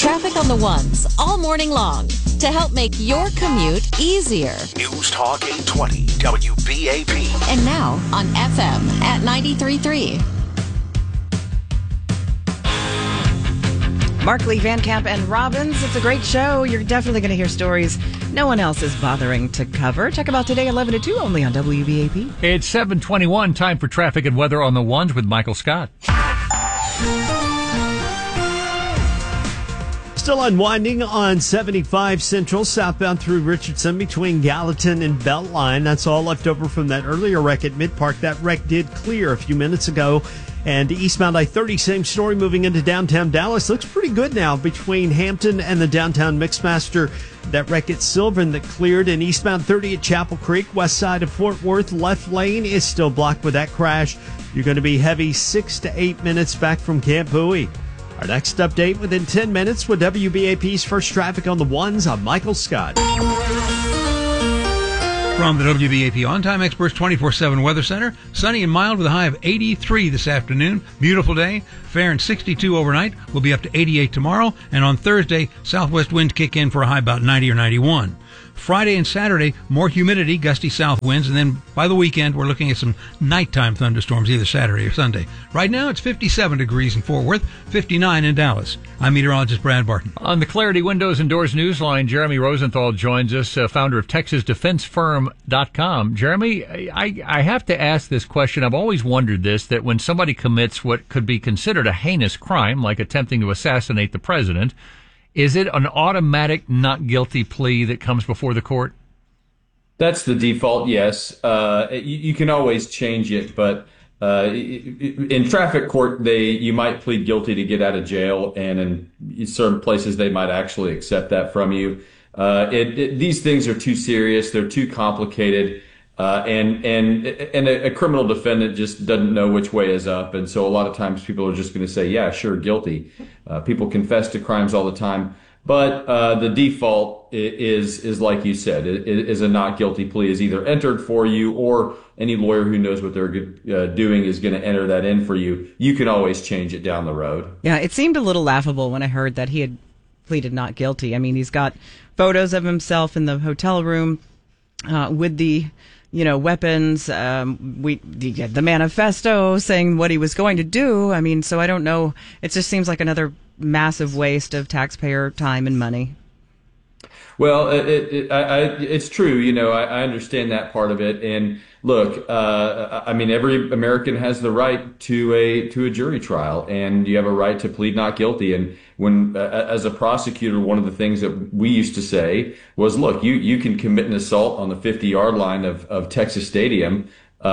Traffic on the ones all morning long to help make your commute easier. News Talk 820 WBAP. And now on FM at 93.3. Markley, Van Camp, and Robbins. It's a great show. You're definitely going to hear stories no one else is bothering to cover. Check them out today, 11 to 2, only on WBAP. It's 7:21, time for traffic and weather on the ones with Michael Scott. Still unwinding on 75 Central, southbound through Richardson between Gallatin and Beltline. That's all left over from that earlier wreck at Mid-Park. That wreck did clear a few minutes ago. And eastbound I-30, same story, moving into downtown Dallas. Looks pretty good now between Hampton and the downtown Mixmaster. That wreck at Sylvan that cleared. And eastbound 30 at Chapel Creek, west side of Fort Worth, left lane is still blocked with that crash. You're going to be heavy 6 to 8 minutes back from Camp Bowie. Our next update within 10 minutes with WBAP's First Traffic on the Ones. I'm Michael Scott. From the WBAP On-Time Experts 24/7 Weather Center, sunny and mild with a high of 83 this afternoon. Beautiful day. Fair and 62 overnight. We'll be up to 88 tomorrow. And on Thursday, southwest winds kick in for a high about 90 or 91. Friday and Saturday, more humidity, gusty south winds, and then by the weekend, we're looking at some nighttime thunderstorms either Saturday or Sunday. Right now, it's 57 degrees in Fort Worth, 59 in Dallas. I'm meteorologist Brad Barton. On the Clarity Windows and Doors Newsline, Jeremy Rosenthal joins us, founder of TexasDefenseFirm.com. Jeremy, I have to ask this question. I've always wondered this, that when somebody commits what could be considered a heinous crime, like attempting to assassinate the president, is it an automatic not guilty plea that comes before the court? That's the default, yes. You can always change it, but in traffic court, you might plead guilty to get out of jail, and in certain places they might actually accept that from you. These things are too serious; they're too complicated, and a criminal defendant just doesn't know which way is up, and so a lot of times people are just going to say, "Yeah, sure, guilty." People confess to crimes all the time. But the default is like you said, is a not guilty plea is either entered for you, or any lawyer who knows what they're doing is going to enter that in for you. You can always change it down the road. Yeah, it seemed a little laughable when I heard that he had pleaded not guilty. I mean, he's got photos of himself in the hotel room with the weapons. The manifesto saying what he was going to do. I mean, so I don't know. It just seems like another massive waste of taxpayer time and money. Well, it's true. I understand that part of it. And look, I mean, every American has the right to a jury trial, and you have a right to plead not guilty. And when, as a prosecutor, one of the things that we used to say was, look, you can commit an assault on the 50-yard line of Texas Stadium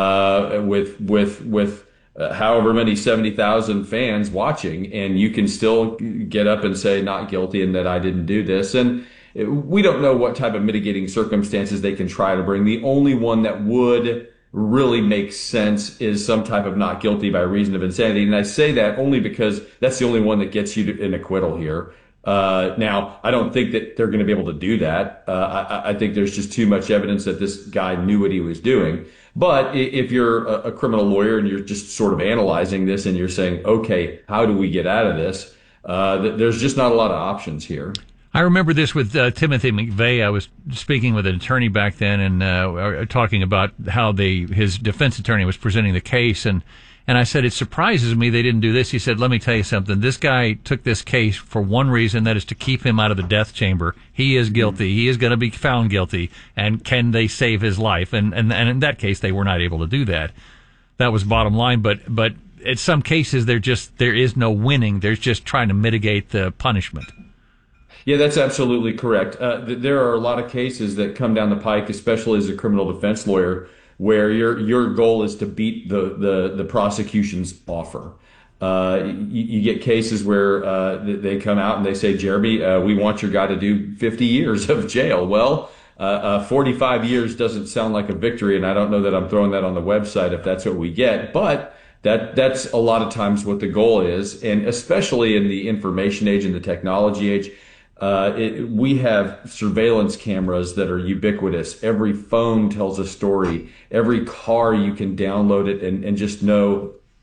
with however many 70,000 fans watching, and you can still get up and say not guilty and that I didn't do this. And we don't know what type of mitigating circumstances they can try to bring. The only one that would really make sense is some type of not guilty by reason of insanity. And I say that only because that's the only one that gets you to an acquittal here. Now, I don't think that they're going to be able to do that. I think there's just too much evidence that this guy knew what he was doing. But if you're a criminal lawyer and you're just sort of analyzing this and you're saying, okay, how do we get out of this? There's just not a lot of options here. I remember this with Timothy McVeigh. I was speaking with an attorney back then and talking about how his defense attorney was presenting the case. And I said, it surprises me they didn't do this. He said, let me tell you something. This guy took this case for one reason, that is to keep him out of the death chamber. He is guilty. He is going to be found guilty. And can they save his life? And in that case, they were not able to do that. That was bottom line. But in some cases, there is no winning. There's just trying to mitigate the punishment. Yeah, that's absolutely correct. There are a lot of cases that come down the pike, especially as a criminal defense lawyer, where your goal is to beat the prosecution's offer. You get cases where they come out and they say, Jeremy, we want your guy to do 50 years of jail. Well, 45 years doesn't sound like a victory, and I don't know that I'm throwing that on the website if that's what we get, but that's a lot of times what the goal is, and especially in the information age and the technology age. We have surveillance cameras that are ubiquitous. Every phone tells a story. Every car, you can download it and just know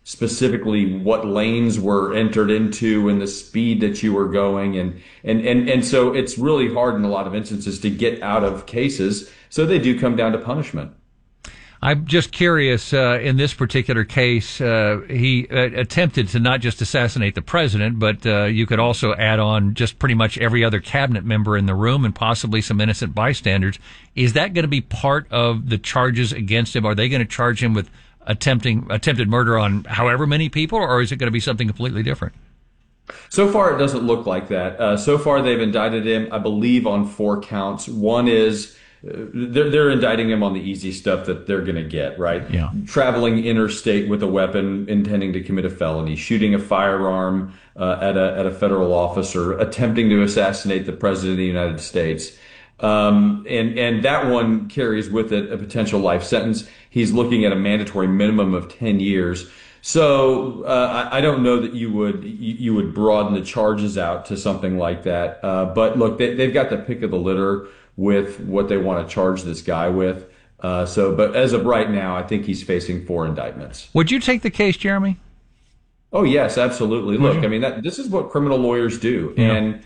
specifically what lanes were entered into and the speed that you were going. And so it's really hard in a lot of instances to get out of cases. So they do come down to punishment. I'm just curious, in this particular case, he attempted to not just assassinate the president, but you could also add on just pretty much every other cabinet member in the room and possibly some innocent bystanders. Is that going to be part of the charges against him? Are they going to charge him with attempted murder on however many people, or is it going to be something completely different? So far, it doesn't look like that. So far, they've indicted him, I believe, on 4 counts. One is they're indicting him on the easy stuff that they're going to get, right? Yeah. Traveling interstate with a weapon, intending to commit a felony, shooting a firearm at a federal officer, attempting to assassinate the president of the United States. And that one carries with it a potential life sentence. He's looking at a mandatory minimum of 10 years. So I don't know that you would broaden the charges out to something like that. But look, they've got the pick of the litter with what they want to charge this guy with. But as of right now, I think he's facing 4 indictments. Would you take the case, Jeremy? Oh, yes, absolutely. Look, I mean, this is what criminal lawyers do. Yeah. And,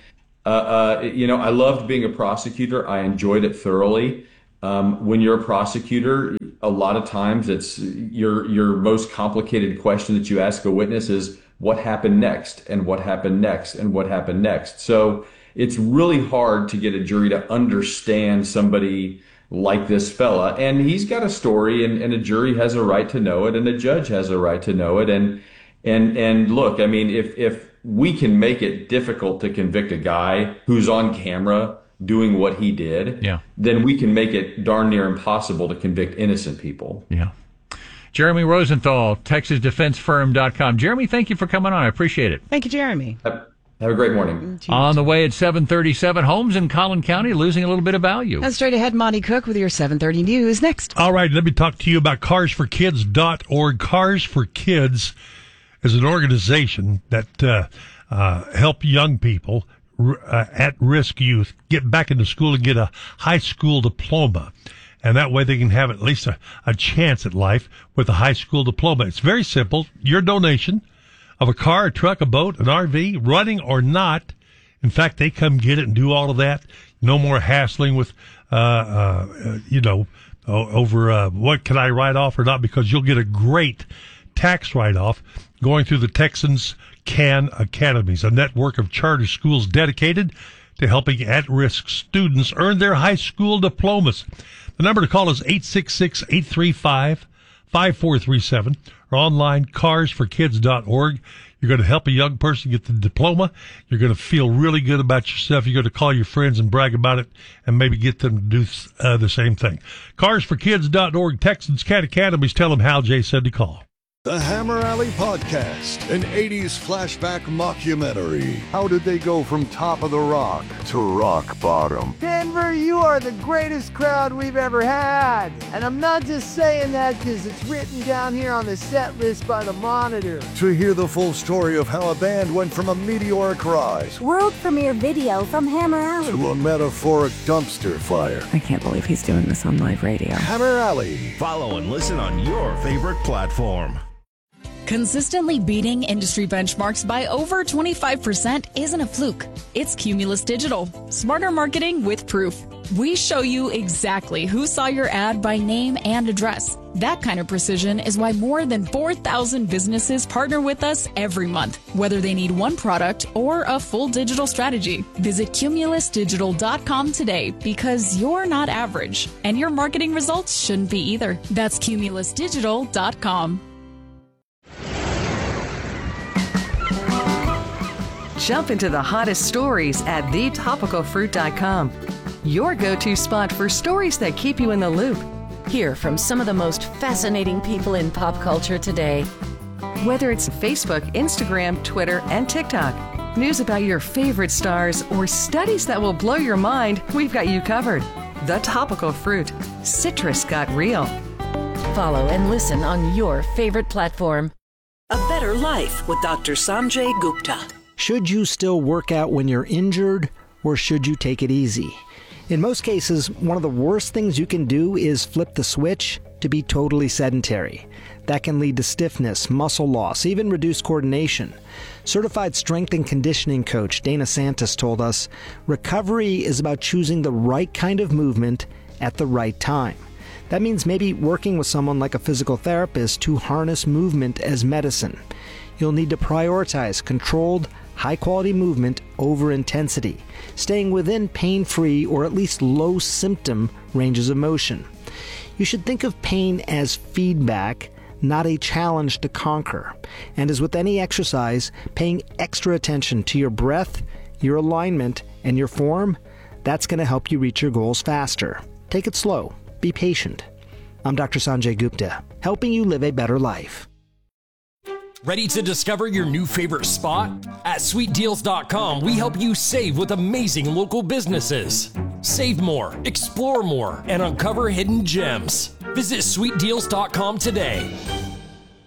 I loved being a prosecutor. I enjoyed it thoroughly. When you're a prosecutor, a lot of times it's your most complicated question that you ask a witness is what happened next and what happened next and what happened next. So it's really hard to get a jury to understand somebody like this fella. And he's got a story, and a jury has a right to know it, and a judge has a right to know it. And look, I mean, if we can make it difficult to convict a guy who's on camera doing what he did, then we can make it darn near impossible to convict innocent people. Yeah. Jeremy Rosenthal, TexasDefenseFirm.com. Jeremy, thank you for coming on. I appreciate it. Thank you, Jeremy. Have a great morning. On the way at 7:37, homes in Collin County losing a little bit of value. And straight ahead, Monty Cook with your 7:30 news next. All right, let me talk to you about CarsForKids.org. Cars for Kids is an organization that help young people, at-risk youth, get back into school and get a high school diploma. And that way they can have at least a chance at life with a high school diploma. It's very simple. Your donation of a car, a truck, a boat, an RV, running or not. In fact, they come get it and do all of that. No more hassling with, over what can I write off or not, because you'll get a great tax write-off going through the Texans Can Academies, a network of charter schools dedicated to helping at-risk students earn their high school diplomas. The number to call is 866-835-5437 or online, carsforkids.org. You're going to help a young person get the diploma. You're going to feel really good about yourself. You're going to call your friends and brag about it and maybe get them to do the same thing. Carsforkids.org, Texans Can Academies. Tell them Hal J said to call. The Hammer Alley Podcast, an 80s flashback mockumentary. How did they go from top of the rock to rock bottom? Denver, you are the greatest crowd we've ever had. And I'm not just saying that because it's written down here on the set list by the Monitor. To hear the full story of how a band went from a meteoric rise, world premiere video from Hammer Alley, to a metaphoric dumpster fire. I can't believe he's doing this on live radio. Hammer Alley. Follow and listen on your favorite platform. Consistently beating industry benchmarks by over 25% isn't a fluke. It's Cumulus Digital. Smarter marketing with proof. We show you exactly who saw your ad by name and address. That kind of precision is why more than 4,000 businesses partner with us every month, whether they need one product or a full digital strategy. Visit cumulusdigital.com today, because you're not average, and your marketing results shouldn't be either. That's cumulusdigital.com. Jump into the hottest stories at thetopicalfruit.com. Your go-to spot for stories that keep you in the loop. Hear from some of the most fascinating people in pop culture today. Whether it's Facebook, Instagram, Twitter, and TikTok, news about your favorite stars, or studies that will blow your mind, we've got you covered. The Topical Fruit. Citrus got real. Follow and listen on your favorite platform. A Better Life with Dr. Sanjay Gupta. Should you still work out when you're injured, or should you take it easy? In most cases, one of the worst things you can do is flip the switch to be totally sedentary. That can lead to stiffness, muscle loss, even reduced coordination. Certified strength and conditioning coach Dana Santos told us, recovery is about choosing the right kind of movement at the right time. That means maybe working with someone like a physical therapist to harness movement as medicine. You'll need to prioritize controlled, high-quality movement over intensity, staying within pain-free or at least low-symptom ranges of motion. You should think of pain as feedback, not a challenge to conquer. And as with any exercise, paying extra attention to your breath, your alignment, and your form, that's going to help you reach your goals faster. Take it slow. Be patient. I'm Dr. Sanjay Gupta, helping you live a better life. Ready to discover your new favorite spot? At sweetdeals.com, we help you save with amazing local businesses. Save more, explore more, and uncover hidden gems. Visit sweetdeals.com today.